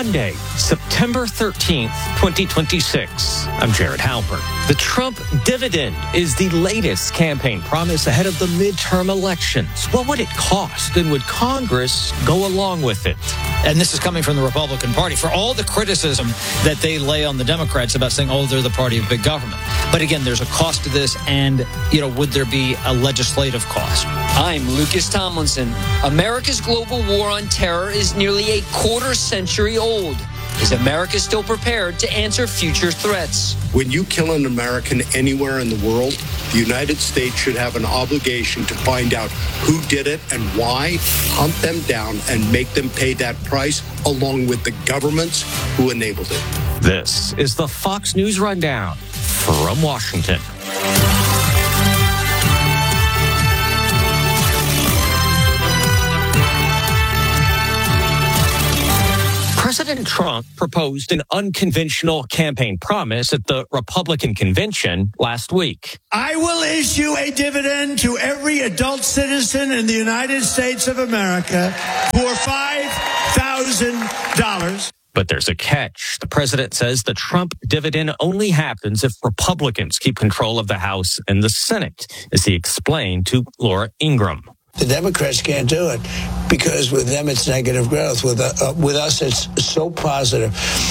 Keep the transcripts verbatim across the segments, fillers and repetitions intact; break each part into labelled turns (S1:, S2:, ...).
S1: Monday, September thirteenth, twenty twenty-six. I'm Jared Halpern. The Trump dividend is the latest campaign promise ahead of the midterm elections. What would it cost, and would Congress go along with it?
S2: And this is coming from the Republican Party. For all the criticism that they lay on the Democrats about saying, oh, they're the party of big government. But again, there's a cost to this, and, you know, would there be a legislative cost?
S3: I'm Lucas Tomlinson. America's global war on terror is nearly a quarter century old. Is America still prepared to answer future threats?
S4: When you kill an American anywhere in the world, the United States should have an obligation to find out who did it and why, hunt them down, and make them pay that price, along with the governments who enabled it.
S1: This is the Fox News Rundown from Washington. President Trump proposed an unconventional campaign promise at the Republican convention last week.
S5: I will issue a dividend to every adult citizen in the United States of America for five thousand dollars.
S1: But there's a catch. The president says the Trump dividend only happens if Republicans keep control of the House and the Senate, as he explained to Laura Ingraham.
S6: The Democrats can't do it because with them it's negative growth. With uh, with us it's so positive.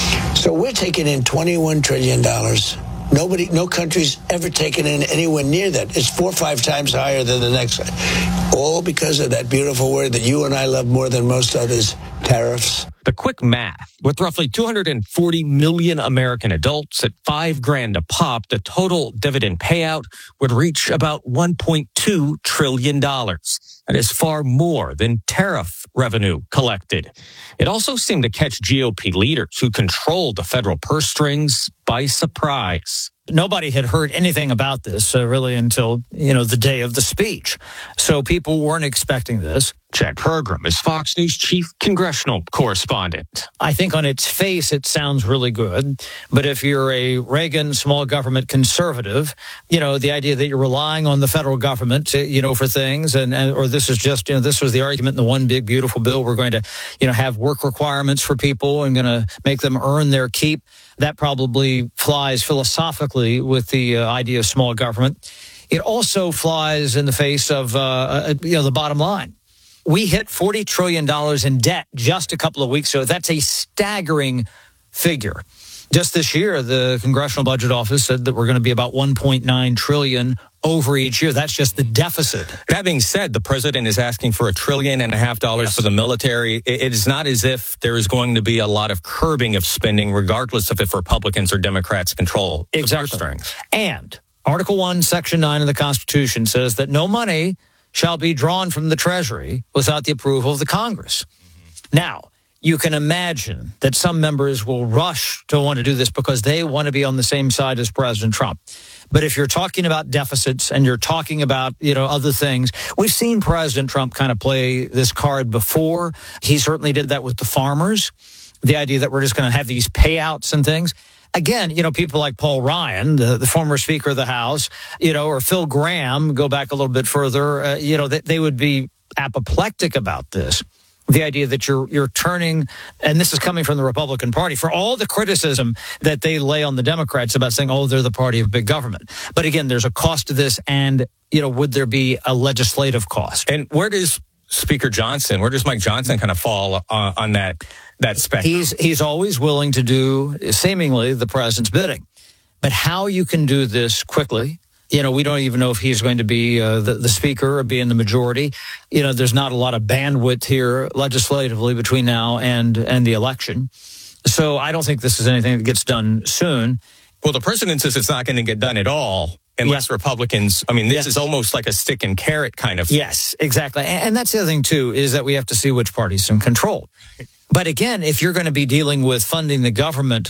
S6: So we're taking in twenty-one trillion dollars. Nobody, no country's ever taken in anywhere near that. It's four or five times higher than the next. All because of that beautiful word that you and I love more than most others, tariffs.
S1: The quick math, with roughly two hundred forty million American adults at five grand a pop, the total dividend payout would reach about one point two trillion dollars. That is far more than tariff revenue collected. It also seemed to catch G O P leaders who controlled the federal purse strings by surprise.
S2: Nobody had heard anything about this uh, really until, you know, the day of the speech. So people weren't expecting this.
S1: Chad Pergram is Fox News chief congressional correspondent.
S2: I think on its face, it sounds really good. But if you're a Reagan small government conservative, you know, the idea that you're relying on the federal government, to, you know, for things, and, and or this is just, you know, this was the argument in the one big, beautiful bill. We're going to, you know, have work requirements for people and going to make them earn their keep. That probably flies philosophically with the uh, idea of small government. It also flies in the face of, uh, you know, the bottom line. We hit forty trillion dollars in debt just a couple of weeks ago. That's a staggering figure. Just this year, the Congressional Budget Office said that we're going to be about one point nine trillion dollars over each year. That's just the deficit.
S1: That being said, the president is asking for a trillion and a half dollars yes. for the military. It is not as if there is going to be a lot of curbing of spending, regardless of if Republicans or Democrats control
S2: exactly.
S1: the purse strings.
S2: And Article one, Section nine of the Constitution says that no money shall be drawn from the Treasury without the approval of the Congress. Mm-hmm. Now, you can imagine that some members will rush to want to do this because they want to be on the same side as President Trump. But if you're talking about deficits and you're talking about, you know, other things, we've seen President Trump kind of play this card before. He certainly did that with the farmers, the idea that we're just going to have these payouts and things. Again, you know, people like Paul Ryan, the, the former Speaker of the House, you know, or Phil Gramm, go back a little bit further, uh, you know, they, they would be apoplectic about this. The idea that you're you're turning, and this is coming from the Republican Party, for all the criticism that they lay on the Democrats about saying, oh, they're the party of big government. But again, there's a cost to this, and, you know, would there be a legislative cost?
S1: And where does Speaker Johnson, where does Mike Johnson kind of fall uh, on that that spectrum?
S2: He's he's always willing to do seemingly the president's bidding. But how you can do this quickly, you know, we don't even know if he's going to be uh, the, the speaker or be in the majority. You know, there's not a lot of bandwidth here legislatively between now and, and the election. So I don't think this is anything that gets done soon.
S1: Well, the president says it's not going to get done at all unless yeah. Republicans, I mean, this yes. is almost like a stick and carrot kind of.
S2: Yes, exactly. And, and that's the other thing, too, is that we have to see which party's in control. But again, if you're going to be dealing with funding the government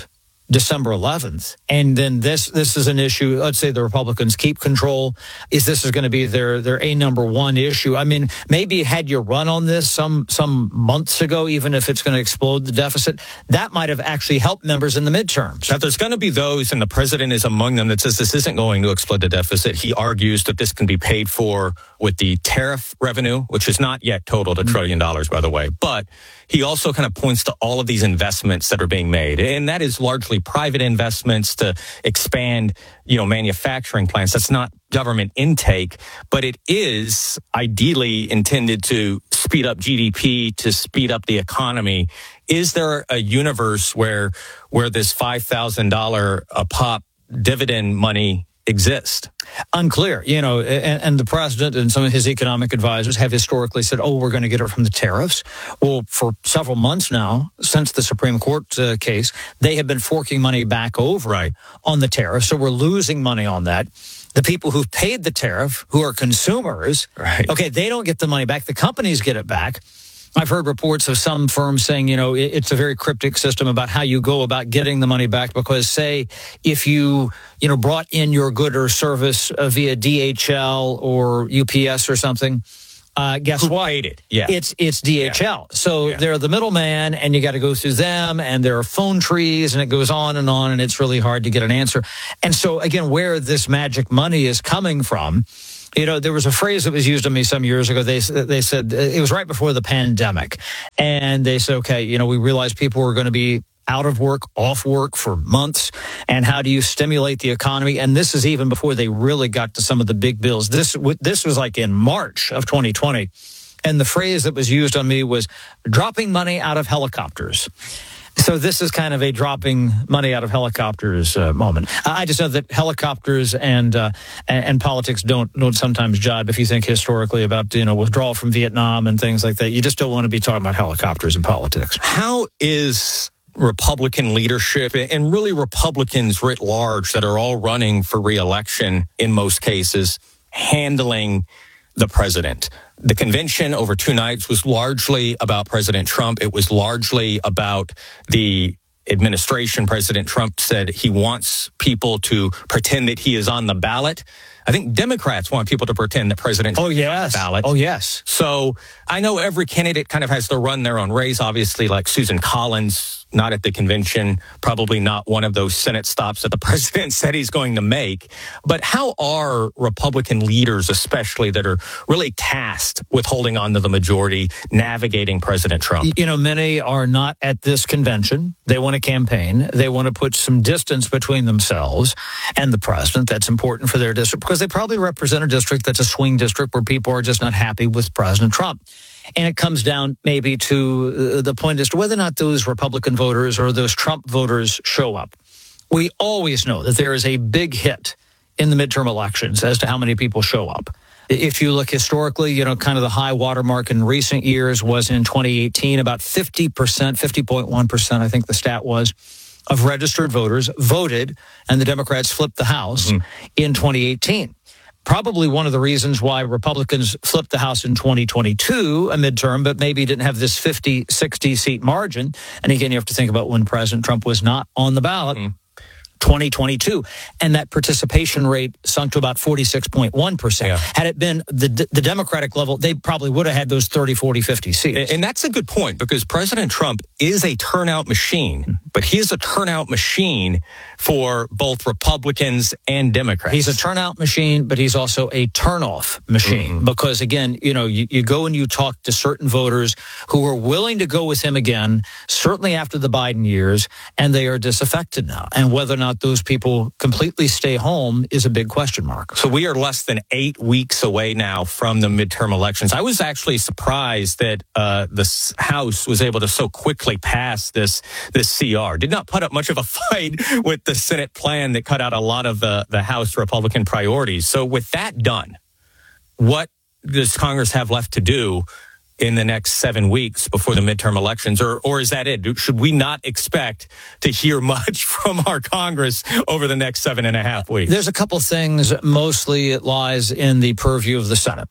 S2: December eleventh. And then this this is an issue. Let's say the Republicans keep control. Is this is going to be their their a number one issue? I mean, maybe had you run on this some some months ago, even if it's going to explode the deficit, that might have actually helped members in the midterms.
S1: Now, there's going to be those, and the president is among them, that says this isn't going to explode the deficit. He argues that this can be paid for with the tariff revenue, which is not yet totaled a trillion dollars, by the way. But he also kind of points to all of these investments that are being made, and that is largely private investments to expand, you know, manufacturing plants. That's not government intake, but it is ideally intended to speed up G D P, to speed up the economy. Is there a universe where where this five thousand dollars a pop dividend money exist?
S2: Unclear, you know, and, and the president and some of his economic advisors have historically said, oh, we're going to get it from the tariffs. Well, for several months now, since the Supreme Court uh, case, they have been forking money back over
S1: right.
S2: on the tariff. So we're losing money on that. The people who've paid the tariff, who are consumers,
S1: right.
S2: okay, they don't get the money back. The companies get it back. I've heard reports of some firms saying, you know, it's a very cryptic system about how you go about getting the money back, because, say, if you, you know, brought in your good or service uh, via D H L or U P S or something, uh, guess
S1: Who
S2: what?
S1: paid it? Yeah.
S2: It's it's D H L.
S1: Yeah.
S2: So
S1: yeah.
S2: they're the middleman, and you got to go through them, and there are phone trees, and it goes on and on, and it's really hard to get an answer. And so, again, where this magic money is coming from, you know, there was a phrase that was used on me some years ago. They they said it was right before the pandemic. And they said, okay, you know, we realized people were going to be out of work, off work for months. And how do you stimulate the economy? And this is even before they really got to some of the big bills. This, this was like in March of twenty twenty. And the phrase that was used on me was dropping money out of helicopters. So this is kind of a dropping money out of helicopters uh, moment. I just know that helicopters and, uh, and and politics don't don't sometimes jibe. If you think historically about, you know, withdrawal from Vietnam and things like that, you just don't want to be talking about helicopters and politics.
S1: How is Republican leadership and really Republicans writ large that are all running for re-election in most cases handling the president? The convention over two nights was largely about President Trump. It was largely about the administration. President Trump said he wants people to pretend that he is on the ballot. I think Democrats want people to pretend that President Trump
S2: oh, yes.
S1: is on the ballot.
S2: Oh, yes.
S1: So I know every candidate kind of has to run their own race. Obviously, like Susan Collins, not at the convention, probably not one of those Senate stops that the president said he's going to make. But how are Republican leaders, especially that are really tasked with holding on to the majority, navigating President Trump?
S2: You know, many are not at this convention. They want to campaign. They want to put some distance between themselves and the president. That's important for their district because they probably represent a district that's a swing district where people are just not happy with President Trump. And it comes down maybe to the point as to whether or not those Republican voters or those Trump voters show up. We always know that there is a big hit in the midterm elections as to how many people show up. If you look historically, you know, kind of the high watermark in recent years was in twenty eighteen, about fifty percent, fifty point one percent, I think the stat was, of registered voters voted, and the Democrats flipped the House mm-hmm. in twenty eighteen. Probably one of the reasons why Republicans flipped the House in twenty twenty-two, a midterm, but maybe didn't have this fifty, sixty seat margin. And again, you have to think about when President Trump was not on the ballot. Mm. twenty twenty-two, and that participation rate sunk to about forty-six point one percent. Yeah. Had it been the the Democratic level, they probably would have had those thirty, forty, fifty seats.
S1: And that's a good point because President Trump is a turnout machine, but he is a turnout machine for both Republicans and Democrats.
S2: He's a turnout machine, but he's also a turnoff machine mm-hmm. because, again, you know, you, you go and you talk to certain voters who are willing to go with him again, certainly after the Biden years, and they are disaffected now. And whether or not those people completely stay home is a big question mark.
S1: So we are less than eight weeks away now from the midterm elections. I was actually surprised that uh, the House was able to so quickly pass this this C R. Did not put up much of a fight with the Senate plan that cut out a lot of the, the House Republican priorities. So with that done, what does Congress have left to do in the next seven weeks before the midterm elections, or or is that it? Should we not expect to hear much from our Congress over the next seven and a half weeks?
S2: There's a couple things. Mostly it lies in the purview of the Senate.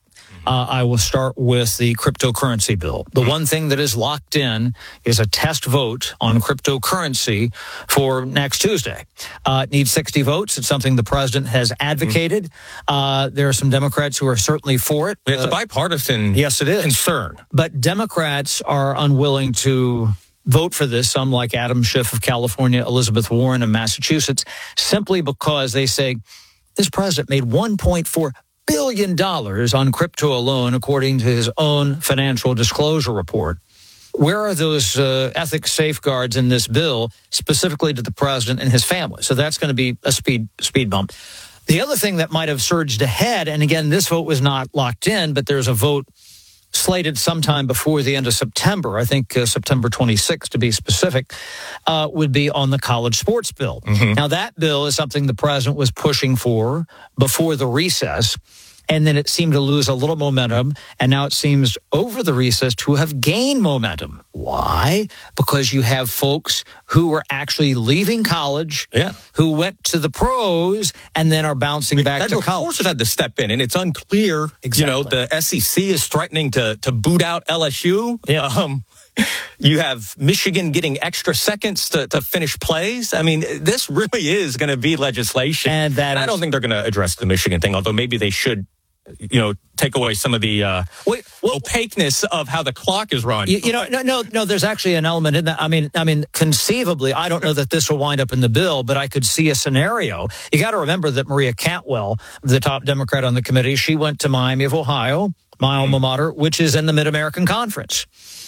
S2: Uh, I will start with the cryptocurrency bill. The one thing that is locked in is a test vote on cryptocurrency for next Tuesday. Uh, it needs sixty votes. It's something the president has advocated. Uh, there are some Democrats who are certainly for it.
S1: It's a bipartisan
S2: yes, it is.
S1: concern.
S2: But Democrats are unwilling to vote for this, some like Adam Schiff of California, Elizabeth Warren of Massachusetts, simply because they say this president made one point four billion dollars on crypto alone, according to his own financial disclosure report. Where are those uh, ethics safeguards in this bill, specifically to the president and his family? So that's going to be a speed speed bump. The other thing that might have surged ahead, and again, this vote was not locked in, but there's a vote slated sometime before the end of September, I think uh, September twenty-sixth to be specific, uh, would be on the college sports bill. Mm-hmm. Now, that bill is something the president was pushing for before the recess, and then it seemed to lose a little momentum, and now it seems over the recess to have gained momentum. Why? Because you have folks who are actually leaving college,
S1: yeah.
S2: who went to the pros, and then are bouncing I mean, back to college.
S1: Of course it had to step in, and it's unclear. Exactly. You know, the S E C is threatening to, to boot out L S U.
S2: Yeah.
S1: Um, you have Michigan getting extra seconds to, to finish plays. I mean, this really is going to be legislation.
S2: And that
S1: I
S2: is,
S1: don't think they're going to address the Michigan thing, although maybe they should, you know, take away some of the uh,
S2: Wait, well,
S1: opaqueness of how the clock is run.
S2: You, you know, no, no, no. There's actually an element in that. I mean, I mean, conceivably, I don't know that this will wind up in the bill, but I could see a scenario. You got to remember that Maria Cantwell, the top Democrat on the committee, she went to Miami of Ohio, my alma mater, which is in the Mid-American Conference.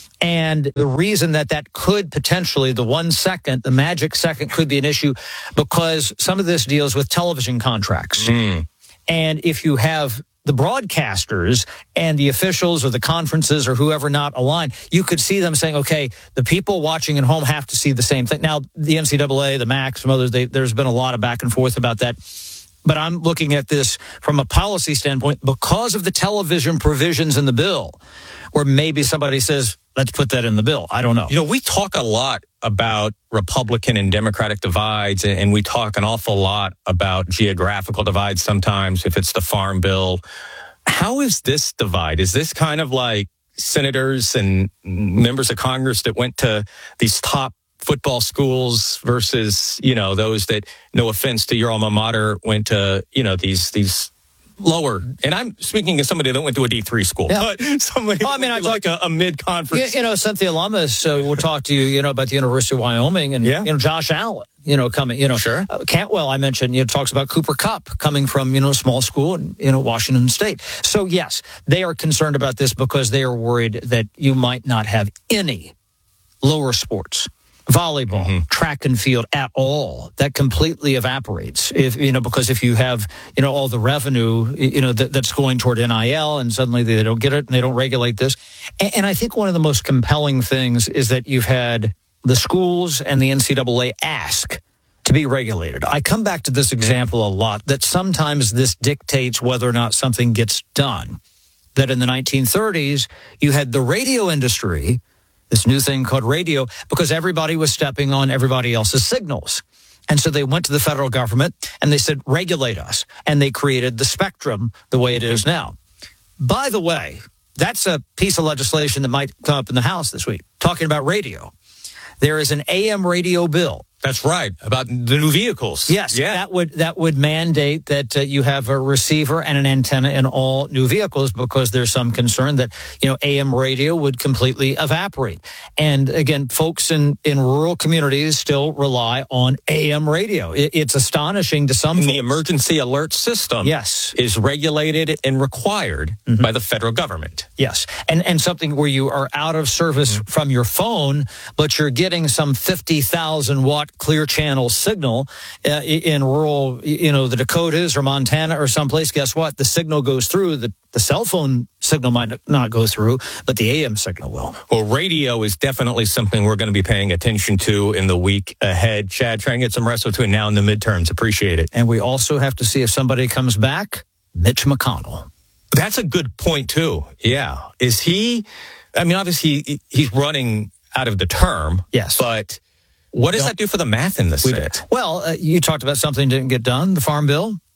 S2: And the reason that that could potentially, the one second, the magic second could be an issue because some of this deals with television contracts.
S1: Mm.
S2: And if you have the broadcasters and the officials or the conferences or whoever not aligned, you could see them saying, okay, the people watching at home have to see the same thing. Now, the N C double A, the M A C, some others, they, there's been a lot of back and forth about that. But I'm looking at this from a policy standpoint because of the television provisions in the bill, where maybe somebody says, let's put that in the bill. I don't know.
S1: You know, we talk a lot about Republican and Democratic divides, and we talk an awful lot about geographical divides sometimes, if it's the farm bill. How is this divide? Is this kind of like senators and members of Congress that went to these top football schools versus, you know, those that, no offense to your alma mater, went to, you know, these these lower, and I'm speaking as somebody that went to a D three school,
S2: yeah.
S1: but somebody
S2: well, I mean, I
S1: like a, a mid-conference.
S2: You, you know, Cynthia Lummis uh, will talk to you, you know, about the University of Wyoming, and,
S1: yeah.
S2: you know, Josh Allen, you know, coming, you know,
S1: sure.
S2: Uh, Cantwell, I mentioned, you know, talks about Cooper Kupp coming from, you know, a small school in, you know, Washington State. So, yes, they are concerned about this because they are worried that you might not have any lower sports. Volleyball, mm-hmm. track and field at all, that completely evaporates. If you know, because if you have, you know, all the revenue, you know, that, that's going toward N I L, and suddenly they don't get it and they don't regulate this. And, and I think one of the most compelling things is that you've had the schools and the N C double A ask to be regulated. I come back to this example a lot, that sometimes this dictates whether or not something gets done. That in the nineteen thirties, you had the radio industry, this new thing called radio, because everybody was stepping on everybody else's signals. And so they went to the federal government and they said, regulate us. And they created the spectrum the way it is now. By the way, that's a piece of legislation that might come up in the House this week, talking about radio. There is an A M radio bill.
S1: That's right, about the new vehicles.
S2: Yes,
S1: yeah.
S2: that would that would mandate that uh, you have a receiver and an antenna in all new vehicles, because there's some concern that, you know, A M radio would completely evaporate. And again, folks in, in rural communities still rely on A M radio. It, it's astonishing to some
S1: and
S2: folks.
S1: The emergency alert system
S2: yes.
S1: is regulated and required mm-hmm. by the federal government.
S2: Yes, and and something where you are out of service mm-hmm. from your phone, but you're getting some fifty thousand watt clear channel signal uh, in rural, you know, the Dakotas or Montana or someplace. Guess what? The signal goes through. The, the cell phone signal might not go through, but the A M signal will.
S1: Well, radio is definitely something we're going to be paying attention to in the week ahead. Chad, try and get some rest between now and the midterms. Appreciate it.
S2: And we also have to see if somebody comes back, Mitch McConnell.
S1: That's a good point, too. Yeah. Is he, I mean, obviously he's running out of the term.
S2: Yes.
S1: But what does that do for the math in the Senate?
S2: Well, uh, you talked about something didn't get done, the farm bill.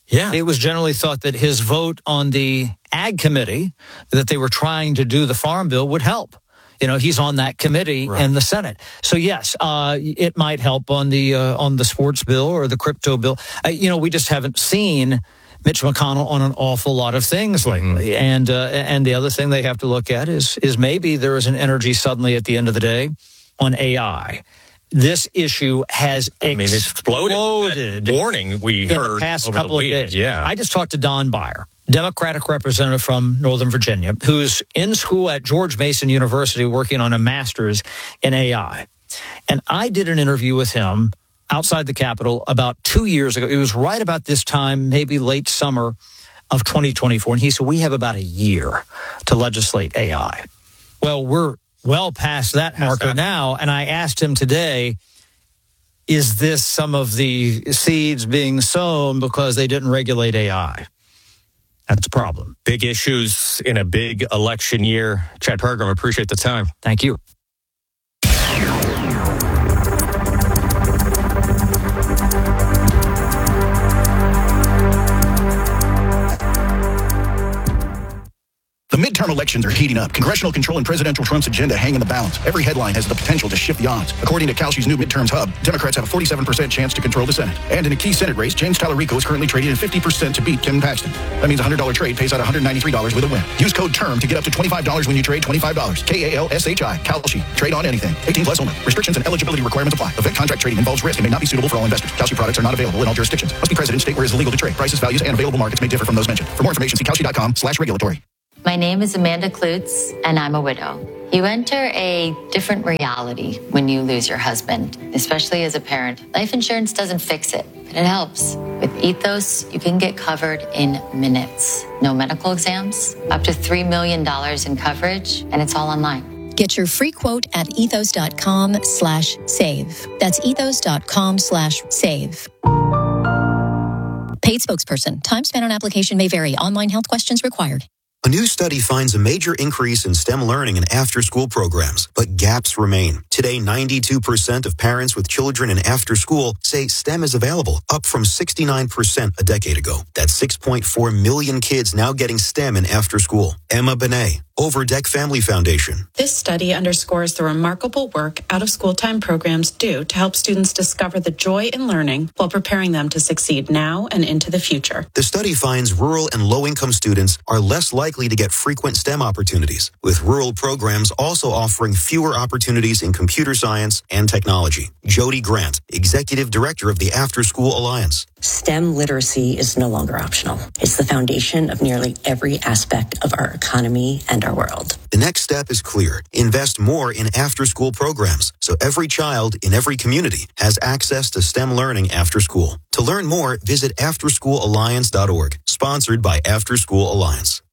S1: Yeah.
S2: It was generally thought that his vote on the Ag Committee, that they were trying to do the Farm Bill, would help. You know, he's on that committee
S1: Right.
S2: in the Senate. So, yes, uh, it might help on the uh, on the sports bill or the crypto bill. Uh, you know, we just haven't seen Mitch McConnell on an awful lot of things lately. Mm-hmm. And uh, and the other thing they have to look at is is maybe there is an energy suddenly at the end of the day on A I. This issue has
S1: I mean, it's exploded.
S2: exploded
S1: That warning we
S2: in
S1: heard
S2: the past
S1: over
S2: couple
S1: the week.
S2: of days.
S1: Yeah.
S2: I just talked to Don Beyer, Democratic representative from Northern Virginia, who's in school at George Mason University working on a master's in A I. And I did an interview with him outside the Capitol about two years ago. It was right about this time, maybe late summer of twenty twenty-four. And he said, we have about a year to legislate A I. Well, we're well past that marker that. now. And I asked him today, is this some of the seeds being sown because they didn't regulate A I? That's a problem.
S1: Big issues in a big election year. Chad Pergram, appreciate the time.
S2: Thank you.
S7: The midterm elections are heating up. Congressional control and presidential Trump's agenda hang in the balance. Every headline has the potential to shift the odds. According to Kalshi's new midterms hub, Democrats have a forty-seven percent chance to control the Senate. And in a key Senate race, James Tallarico is currently trading at fifty percent to beat Kevin Paxton. That means a one hundred dollars trade pays out one hundred ninety-three dollars with a win. Use code TERM to get up to twenty-five dollars when you trade twenty-five dollars. K A L S H I. Kalshi. Trade on anything. eighteen plus only. Restrictions and eligibility requirements apply. Event contract trading involves risk and may not be suitable for all investors. Kalshi products are not available in all jurisdictions. Must be present in state where it is illegal to trade. Prices, values, and available markets may differ from those mentioned. For more information, see Kalshi.com slash regulatory.
S8: My name is Amanda Klutz, and I'm a widow. You enter a different reality when you lose your husband, especially as a parent. Life insurance doesn't fix it, but it helps. With Ethos, you can get covered in minutes. No medical exams, up to three million dollars in coverage, and it's all online.
S9: Get your free quote at ethos.com slash save. That's ethos.com slash save. Paid spokesperson. Time spent on application may vary. Online health questions required.
S10: A new study finds a major increase in STEM learning in after-school programs, but gaps remain. Today, ninety-two percent of parents with children in after-school say STEM is available, up from sixty-nine percent a decade ago. That's six point four million kids now getting STEM in after-school. Emma Benet, Overdeck Family Foundation.
S11: This study underscores the remarkable work out-of-school time programs do to help students discover the joy in learning while preparing them to succeed now and into the future.
S10: The study finds rural and low-income students are less likely to get frequent STEM opportunities, with rural programs also offering fewer opportunities in computer science and technology. Jody Grant, Executive Director of the After School Alliance.
S12: STEM literacy is no longer optional. It's the foundation of nearly every aspect of our economy and our world.
S10: The next step is clear. Invest more in after-school programs so every child in every community has access to STEM learning after school. To learn more, visit after school alliance dot org, sponsored by After School Alliance.